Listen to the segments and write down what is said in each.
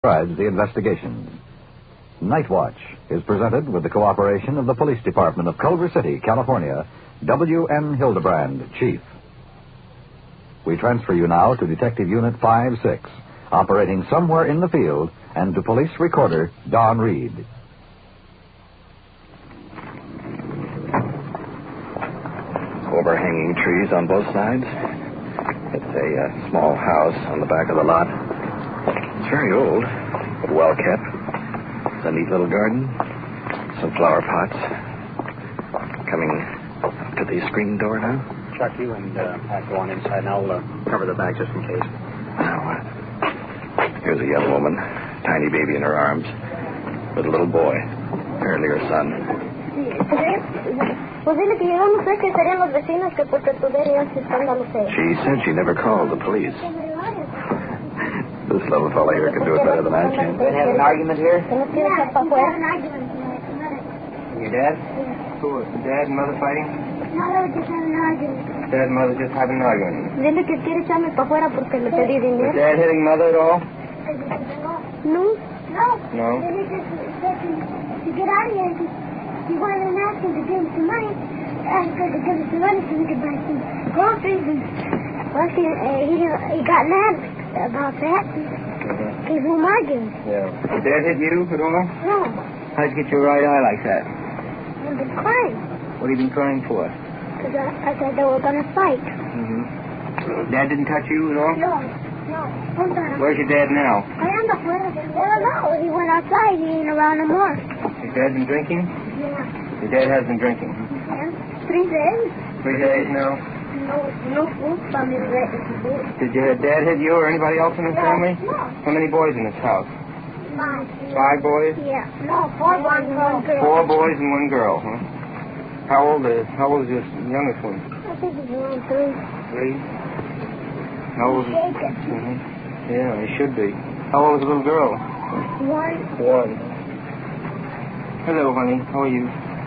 describes the investigation. Night Watch is presented with the cooperation of the Police Department of Culver City, California. W.N. Hildebrand, Chief. We transfer you now to Detective Unit 5-6, operating somewhere in the field, and to police recorder Don Reed. Overhanging trees on both sides. It's a small house on the back of the lot. It's very old, but well kept. It's a neat little garden. Some flower pots. Coming up to the screen door now. Chuck, you and Pat go on inside, and I'll cover the bag just in case. Here's a young woman, tiny baby in her arms, with a little boy, apparently her son. She said she never called the police. This little fella here can do it better than I can. They have an argument here? Your dad? Who was the dad and mother fighting? No, they were just having an argument. Dad and mother just having an argument. Dile que quiere echarme para afuera porque le pedí Was dinero. dad hitting mother at all? No. No. Then he just said to get out of here. He wanted and asked him to give him some money. Asked her to give him some money so we could buy some groceries. And well, he got mad about that. Gave him arguing. Yeah. Did dad hit you at all? No. How'd you get your right eye like that? I've been crying. What have you been crying for? Because I said they were going to fight. Mm-hmm. Dad didn't touch you at all? No. Where's your dad now? I anda afuera. Well, no. He went outside. He ain't around no more. Your dad been drinking? Yeah. Your dad has been drinking. And 3 days. 3 days now? No food from his food. Did your dad hit you or anybody else in the family? No. How many boys in this house? 5 boys? Yeah. No, 4 boys and 1 girl. 4 boys and 1 girl, huh? How old is your youngest one? I think he's around 3. 3? How old is Shaking. Yeah, he should be. How old is the little girl? 1. 1. Hello, honey. How are you?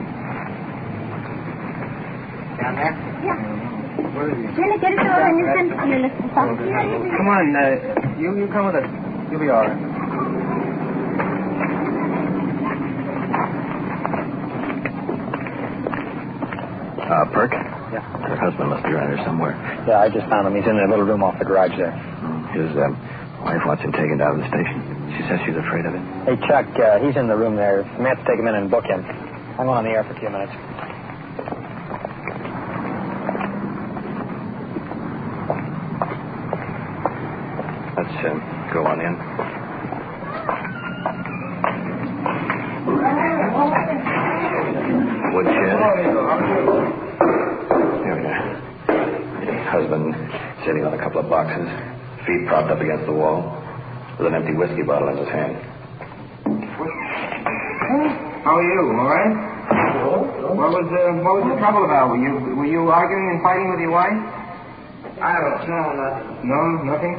Down there? Yeah. Where are you? Dile que ahorita va a venir con el esposado. Come on, you come with us. You'll be all right. Perk? Yeah. Her husband must be around here somewhere. Yeah, I just found him. He's in a little room off the garage there. His wife wants him taken down to the station. She says she's afraid of it. Hey, Chuck, he's in the room there. Matt's take him in and book him. I'm on the air for a few minutes. Let's go on in. Woodshed. Here we are. Husband sitting on a couple of boxes, feet propped up against the wall, with an empty whiskey bottle in his hand. How are you? All right? What was the trouble about? Were you arguing and fighting with your wife? I don't know nothing. No, nothing.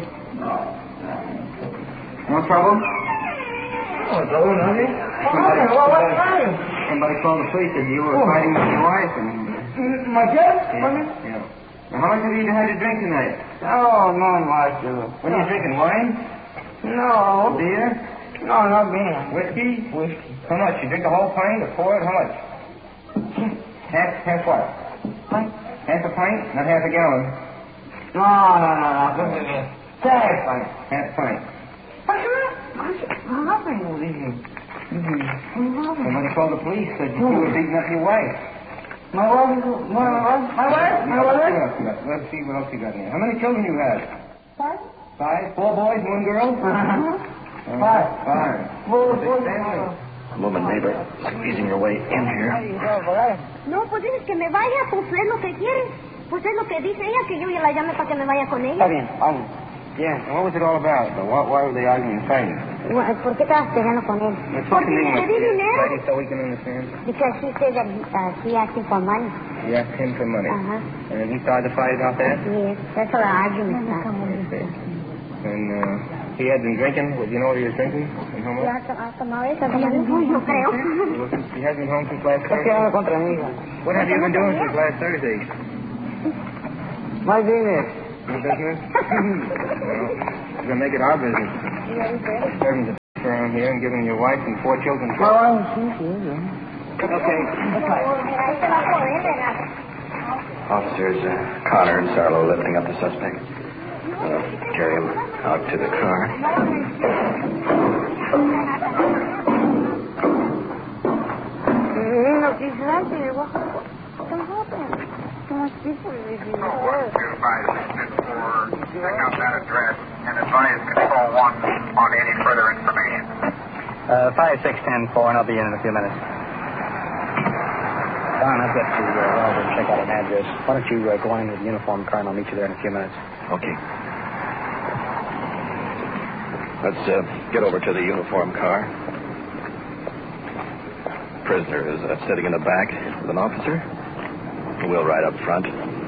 No trouble? No, nothing. Somebody called the police and you were fighting with your wife and. My kid? Yeah. Now, how much have you had to drink tonight? Oh, no, much. What are you drinking? Wine? No. Beer? No, not beer. Whiskey? Whiskey. How much? You drink the whole pint or pour it? How much? Half what? Half a pint? Not half a gallon? No. Half pint. Half pint. Somebody called the police, said you were beating up your wife. My wife? Let's see what else you got in here. How many children you have? 5. 5? 4 boys and 1 girl? 5. 5. Four. A woman neighbor squeezing her way in here. No, pues dices que me vaya, pues es lo que quiere. Pues es lo que dice ella, que yo ya la llame para que me vaya con ella. Está bien, vamos. Yeah, what was it all about? Why were they arguing and fighting? ¿Por qué estabas peleando con él? Let's talk in English. le di dinero. Fighting so we can understand. Because he said that he asked him for money. You asked him for money. Uh-huh. And then he started to fight about that? Yes, that's what the argument started. And he had been drinking. Well, do you know what he was drinking? And how much? Yo creo. He hasn't been home since last Thursday. What have you been doing since last Thursday? My business. Your business? Well, we're going to make it our business. Serving the down here and giving your wife and 4 children My trouble. wife, she's here. Okay. Officers Connor and Sarlo lifting up the suspect. Carry him out to the car. No, que grande, what happened? Too much people with you. 25654, check out that address and advise Control 1 on any further information. 5610-4, and I'll be in a few minutes. Don, I've got to run over and check out an address. Why don't you go on with the uniform car, and I'll meet you there in a few minutes. Okay. Let's get over to the uniform car. Prisoner is sitting in the back with an officer. We'll ride up front.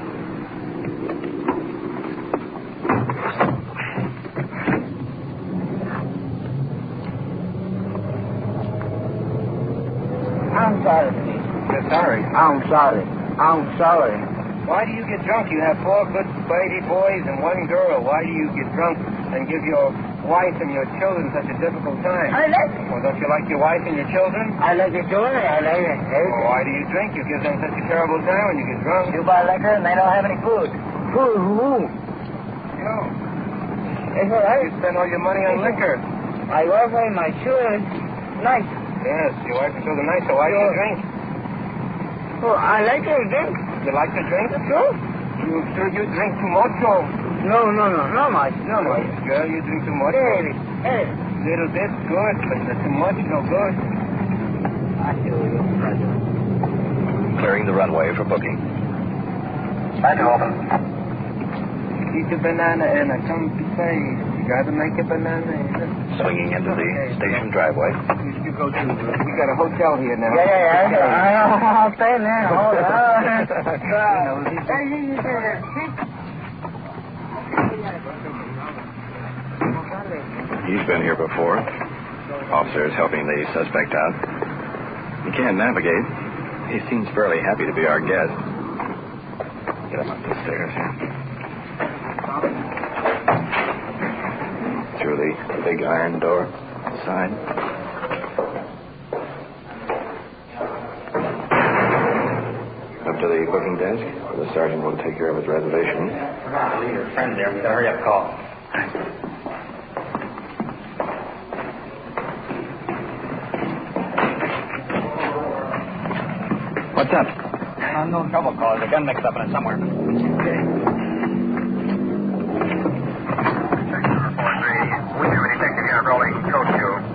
I'm sorry, please. You're sorry. I'm sorry. I'm sorry. Why do you get drunk? You have 4 good baby boys and 1 girl. Why do you get drunk and give your wife and your children such a difficult time? I like it. Well, don't you like your wife and your children? I like it, children. I like it. Well, why do you drink? You give them such a terrible time when you get drunk. You buy liquor and they don't have any food. Food, who? You It's all right. You spend all your money on liquor. My wife and my children, nice. Yes, your wife and children nice, so why do you drink? Oh, I like to drink. You like to drink? Sure. You drink too much, or? No, much. No, much. Girl, you drink too much. Hey. Little bit, good, but too much, no good. I feel you. Clearing the runway for booking. Back open. Eat a banana and a comfy face. You gotta make a banana. Swinging into the station driveway. You go to. We got a hotel here now. Yeah. I'll stay there. Hold He's been here before. Officers helping the suspect out. He can't navigate. He seems fairly happy to be our guest. Get him up the stairs here. Through the big iron door outside. Up to the booking desk, where the sergeant will take care of his reservation. Leave your friend there. We gotta hurry up call. What's up? No trouble call. There's a gun mixed up in it somewhere. Section 43, we have a detective unit rolling code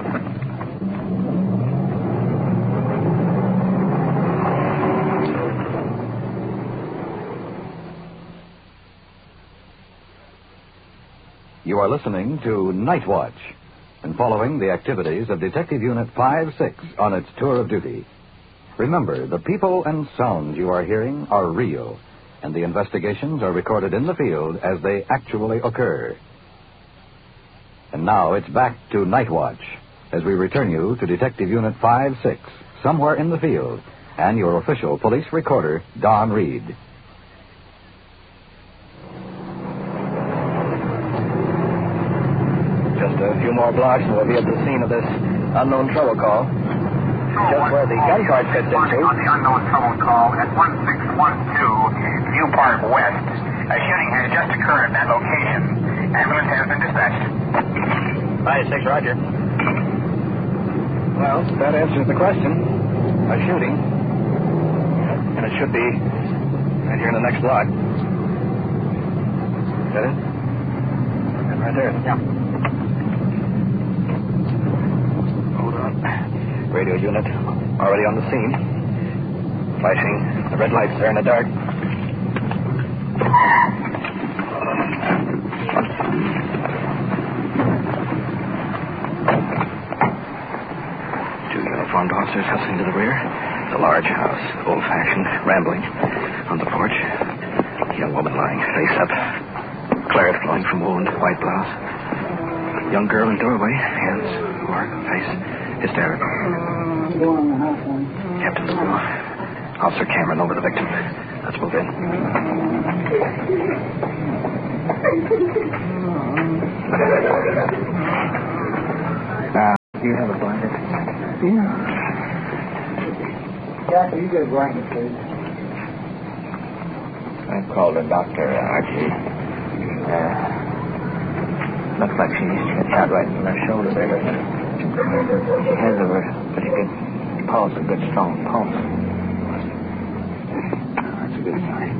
2. You are listening to Night Watch and following the activities of Detective Unit 5-6 on its tour of duty. Remember, the people and sounds you are hearing are real, and the investigations are recorded in the field as they actually occur. And now it's back to Night Watch as we return you to Detective Unit 5-6, somewhere in the field, and your official police recorder, Don Reed. Just a few more blocks and we'll be at the scene of this unknown trouble call. Just where the gun card fits into. On the unknown trouble call at 1612 View Park West. A shooting has just occurred at that location. Ambulance has been dispatched. 5-6, Roger. Well, that answers the question. A shooting. And it should be right here in the next block. Is that it? And right there. Yeah. Hold on. Radio unit already on the scene. Flashing the red lights there in the dark. Two uniformed officers hustling to the rear. It's a large house, old-fashioned, rambling. On the porch, a young woman lying face up. Claret flowing from wound, white blouse. Young girl in doorway, hands over face, hysterical. Captain Blue. Officer Cameron over the victim. Let's move in. Do you have a blanket? Yeah. Jack, you get a blanket, please. I called her Dr. Archie. Looks like she got shot right in the shoulder there, doesn't it? She has a pretty good pulse, a good strong pulse. That's a good sign.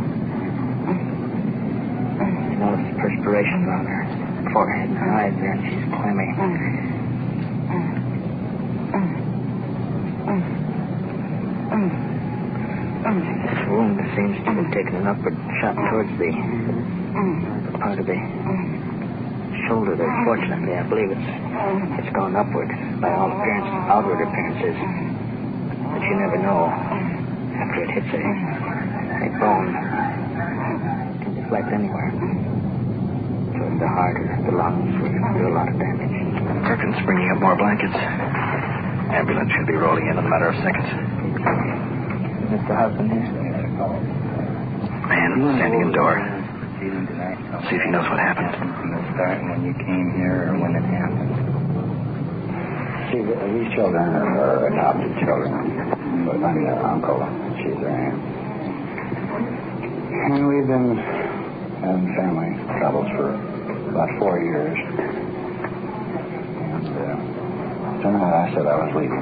You notice perspiration on her forehead and her eyes there, and she's clammy. This wound seems to have taken an upward shot towards the part of the shoulder there. Fortunately, I believe it's gone upward by all appearances, outward appearances. But you never know after it hits a bone. It can deflect anywhere. Toward the heart or the lungs where it can do a lot of damage. Perkins bringing up more blankets. Ambulance should be rolling in a matter of seconds. Mr. Hudson here? Man standing in door. See if he knows what happened. From the start when you came here or when it happened. See, these children are adopted children. But I'm their uncle. She's their aunt. And we've been having family troubles for about 4 years. And tonight I said I was leaving.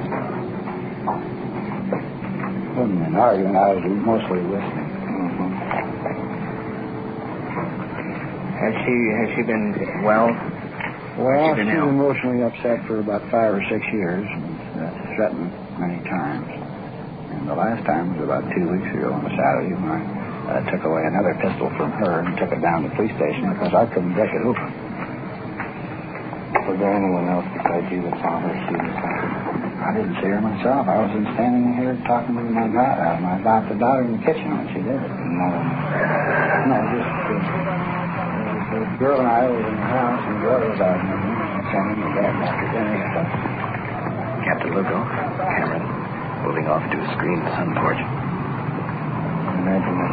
Wasn't an argument. I was mostly listening. Has she been well? Well, She's she's ill. emotionally upset for about 5 or 6 years and threatened many times. And the last time was about 2 weeks ago on a Saturday when I took away another pistol from her and took it down to the police station because I couldn't break it open. Was there anyone else besides you that saw her shoot something? I didn't see her myself. I was standing here talking to my daughter in the kitchen when she did it. No, just the girl and I were in the house, and the girl was out in the room, and sent him to bed after dinner. Captain Lugo, Cameron, moving off to a screened sun porch. Imagine that.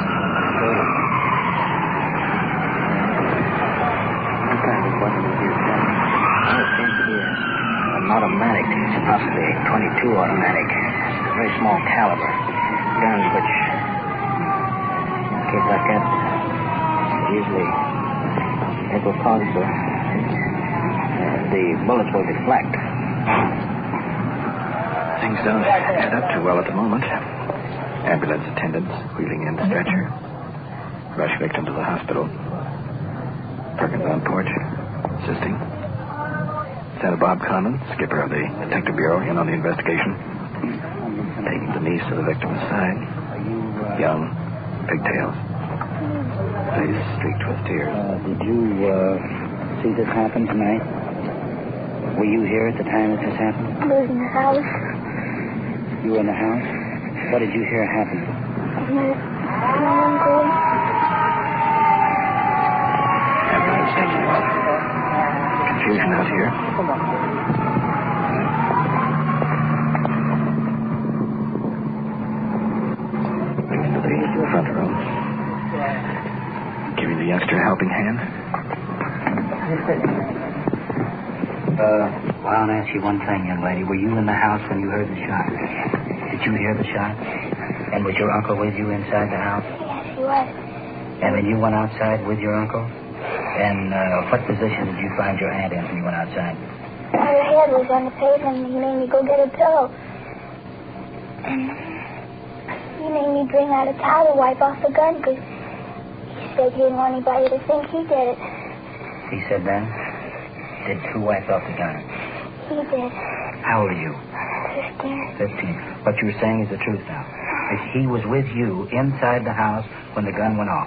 I'm kind of wondering if you're telling me. It seems to be an automatic, possibly a 22 automatic. It's a very small caliber. Guns which, in a case like that, usually it will cause the bullets will deflect. Things don't add up too well at the moment. Ambulance attendants wheeling in the stretcher. Rush victim to the hospital. Perkins on porch, assisting. Lieutenant Bob Conlon, skipper of the Detective Bureau, in on the investigation. Taking the niece of the victim aside. Young, pigtails. Face streaked with tears. Did you see this happen tonight? Were you here at the time that this happened? I was in the house. You were in the house? What did you hear happen? My uncle. Ambulance taking off. Confusion out here. Brings to the front room. Giving the youngster a helping hand. Well, I'll ask you one thing, young lady. Were you in the house when you heard the shot? Did you hear the shot? And was your uncle with you inside the house? Yes, he was. And then you went outside with your uncle? And what position did you find your aunt in when you went outside? Her head was on the pavement, and he made me go get a pillow. And he made me bring out a towel to wipe off the gun, because he said he didn't want anybody to think he did it. He said then? Did who wipe off the gun? He did. How old are you? 15. 15. What you were saying is the truth now. He was with you inside the house when the gun went off.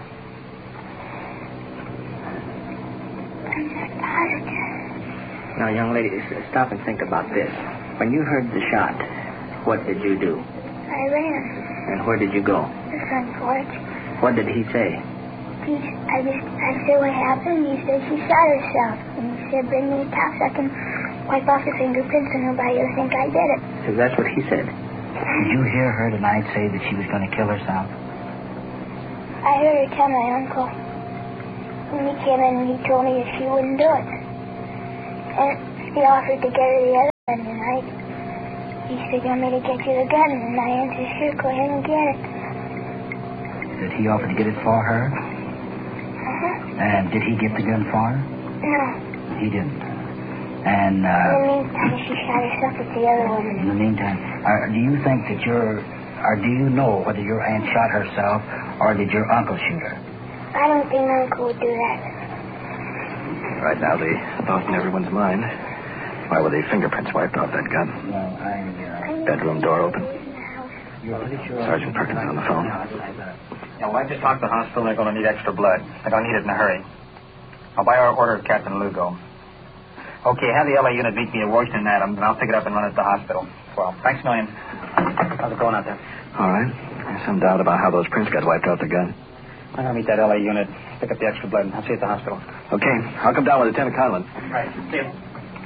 I'm just tired. Now, young lady, stop and think about this. When you heard the shot, what did you do? I ran. And where did you go? The front porch. What did he say? I said what happened. He said she shot herself. And he said, bring me a towel so I can wipe off the fingerprints and nobody will think I did it. So that's what he said. Did you hear her tonight say that she was going to kill herself? I heard her tell my uncle. And he came in and he told me that she wouldn't do it. And he offered to get her the other And tonight, he said, "You want me to get you the gun?" And I answered, "Sure, go ahead and get it." Did he offer to get it for her? And did he get the gun for her? No. He didn't. And, In the meantime, she shot herself with the other woman. in the meantime, do you think that or do you know whether your aunt shot herself or did your uncle shoot her? I don't think Uncle would do that. Right now, the thought in everyone's mind, why were the fingerprints wiped off that gun? Well, Bedroom door open. you're pretty sure... Sergeant Perkins on the phone. Yeah, well, I just talked to the hospital. They're going to need extra blood. They're going to need it in a hurry. I'll buy our order of Captain Lugo. Okay, have the LA unit meet me at Washington Adams, and I'll pick it up and run it to the hospital. Well, thanks a million. How's it going out there? All right. There's some doubt about how those prints got wiped off the gun. I'm going to meet that LA unit, pick up the extra blood, and I'll see you at the hospital. Okay. I'll come down with Lieutenant Conlon. Right. See you.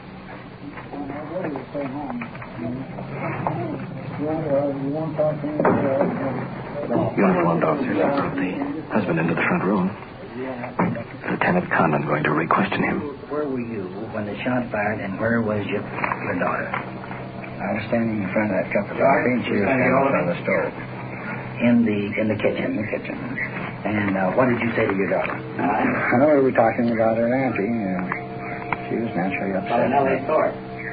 Uniformed officers have brought the husband into the front room. Lieutenant Conlon going to re-question him. Where were you when the shot fired, and where was your daughter? I was standing in front of that cup of coffee, and she was standing in front of the stove. In the kitchen. In the kitchen. And what did you say to your daughter? I know we were talking about her auntie, and she was naturally upset. store.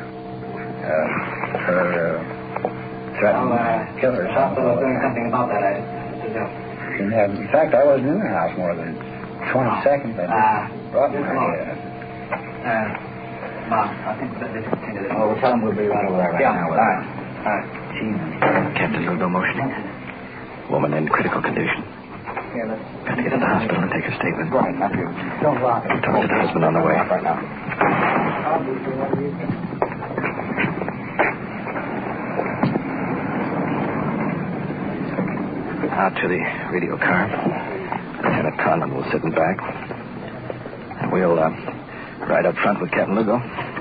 Her threatened to kill herself. doing something about that, In fact, I wasn't in the house more than 20 seconds. I just brought my Mom, I think that this is... Oh, we'll tell him we'll be right over there now. All right. Captain Lugo motioning. Woman in critical condition. Got to get to the hospital and take her statement. Go ahead, Matthew. Don't rock it. Talk to the husband on the way. Right now. Out to the radio car. Lieutenant Conlon will sit in back. And we'll ride up front with Captain Lugo.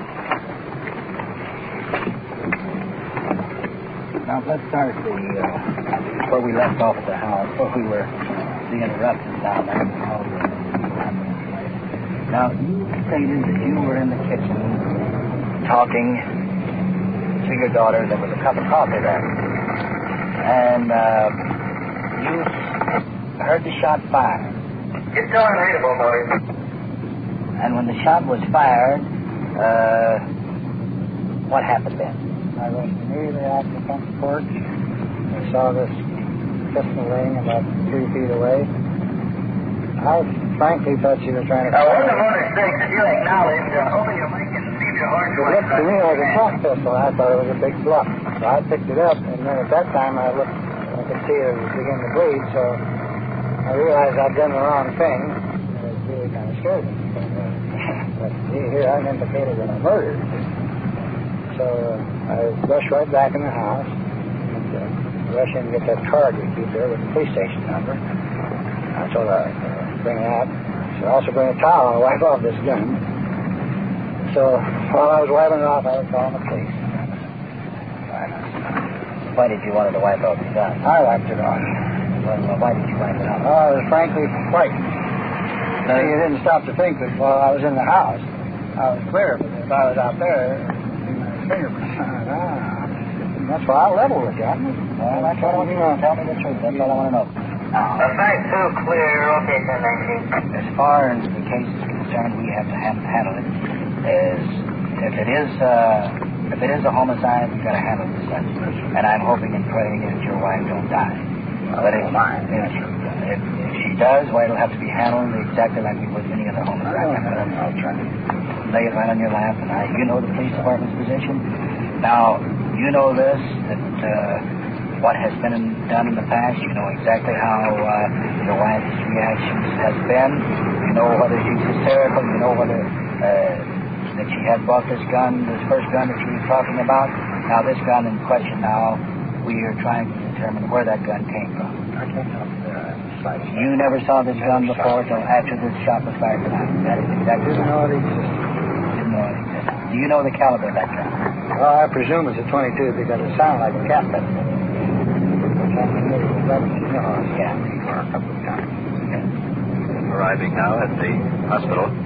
Now, let's start where we left off at the house, where we were the interruptions down there. Now, you stated that you were in the kitchen talking to your daughter. There was a cup of coffee there. And you heard the shot fired. Get going, readable, boys. And when the shot was fired, what happened then? I was immediately out the front porch. I saw this pistol laying about 3 feet away. I frankly thought she was trying to... Now, one of the mistakes that you acknowledge, open your mic and leave your heart It looked to me like a shot pistol. I thought it was a big bluff. So I picked it up, and then at that time I looked, and I could see it was beginning to bleed, so I realized I'd done the wrong thing. It was really kind of scared me. But here I'm implicated in a murder. So I rushed right back in the house, and rushed in and get that card we keep there with the police station number. I told her I'd bring that. I should also bring a towel and wipe off this gun. So while I was wiping it off, I was calling the police. Why did you want to wipe off the gun? I wiped it off. Well, why did you wipe it off? Oh, I was frankly frightened. See, you didn't stop to think that while I was in the house, I was clear, but if I was out there, fingerprints. That's why I level with you. Well, that's what I want you to know. Tell me the truth. That's all I want to know. The fact's so clear. Okay, 1019. As far as the case is concerned, we have to handle it as if it is a homicide, we've got to handle it as such. And I'm hoping and praying that your wife don't die. But if she does, well, it'll have to be handled exactly like we would any other homicide. I'll try. Lay it right on your lap, and you know the police department's position. Now, you know this, that what has been done in the past, you know exactly how your wife's reactions has been. You know whether she's hysterical, you know whether that she had bought this gun, this first gun that she was talking about. Now, this gun in question now, we are trying to determine where that gun came from. I can't help it. You never saw this gun before until after this shot was fired tonight. That is exactly Didn't know it existed. Didn't know it existed. Do you know the caliber of that gun? Well, I presume it's a 22 because it sounded like a cat pistol. Yeah. Arriving now at the hospital.